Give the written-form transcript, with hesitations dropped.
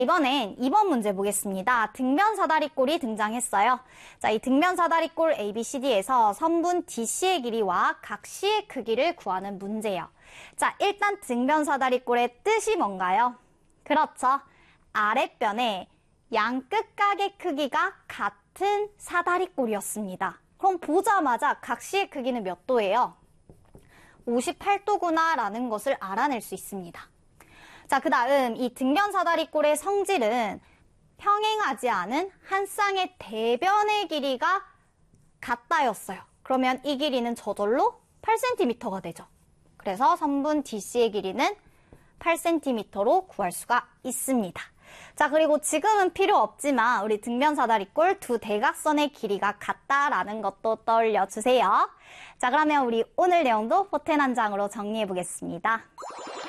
이번엔 2번 문제 보겠습니다. 등변 사다리꼴이 등장했어요. 자, 이 등변 사다리꼴 ABCD에서 선분 DC의 길이와 각 C의 크기를 구하는 문제예요. 자, 일단 등변 사다리꼴의 뜻이 뭔가요? 그렇죠. 아랫변에 양 끝각의 크기가 같은 사다리꼴이었습니다. 그럼 보자마자 각 C의 크기는 몇 도예요? 58도구나 라는 것을 알아낼 수 있습니다. 자, 그 다음 이 등변 사다리꼴의 성질은 평행하지 않은 한 쌍의 대변의 길이가 같다였어요. 그러면 이 길이는 저절로 8cm가 되죠. 그래서 선분 DC의 길이는 8cm로 구할 수가 있습니다. 자, 그리고 지금은 필요 없지만 우리 등변 사다리꼴 두 대각선의 길이가 같다라는 것도 떠올려 주세요. 자, 그러면 우리 오늘 내용도 포텐 한 장으로 정리해 보겠습니다.